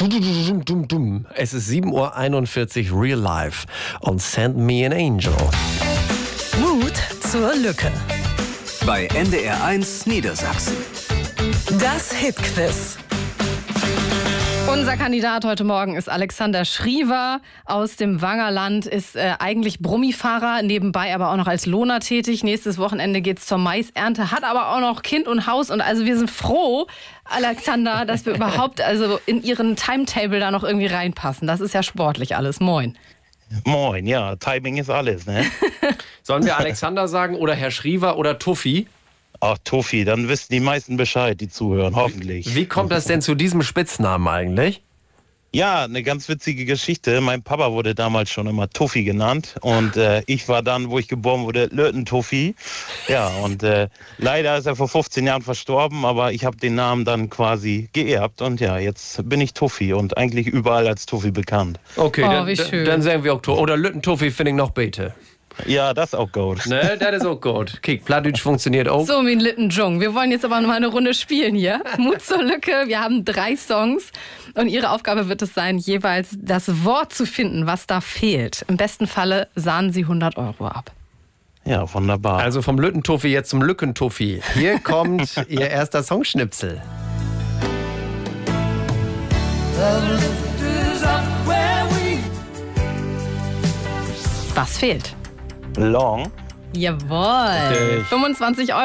Es ist 7:41 Uhr Real Life und Send Me an Angel. Mut zur Lücke. Bei NDR1 Niedersachsen. Das Hitquiz. Unser Kandidat heute Morgen ist Alexander Schriever aus dem Wangerland, ist eigentlich Brummifahrer, nebenbei aber auch noch als Lohner tätig. Nächstes Wochenende geht's zur Maisernte, hat aber auch noch Kind und Haus. Und also wir sind froh, Alexander, dass wir überhaupt also in Ihren Timetable da noch irgendwie reinpassen. Das ist ja sportlich alles. Moin. Moin, ja, Timing ist alles, ne? Sollen wir Alexander sagen oder Herr Schriever oder Tuffi? Ach, Tuffi, dann wissen die meisten Bescheid, die zuhören, hoffentlich. Wie kommt das denn zu diesem Spitznamen eigentlich? Ja, eine ganz witzige Geschichte. Mein Papa wurde damals schon immer Tuffi genannt und ich war dann, wo ich geboren wurde, Löten-Tuffi. Ja, und leider ist er vor 15 Jahren verstorben, aber ich habe den Namen dann quasi geerbt und ja, jetzt bin ich Tuffi und eigentlich überall als Tuffi bekannt. Okay, wie schön. dann sagen wir auch oder Löten-Tuffi finde ich noch bete. Ja, das ist auch gut. Ne, das ist auch gut. Kick, Plattdeutsch funktioniert auch. So wie ein Littenjung. Wir wollen jetzt aber noch mal eine Runde spielen hier. Mut zur Lücke. Wir haben 3 Songs und Ihre Aufgabe wird es sein, jeweils das Wort zu finden, was da fehlt. Im besten Falle sahnen Sie 100 € ab. Ja, wunderbar. Also vom Lüttentuffi jetzt zum Lückentuffi. Hier kommt Ihr erster Songschnipsel. Was fehlt? Long. Jawohl. 25 €.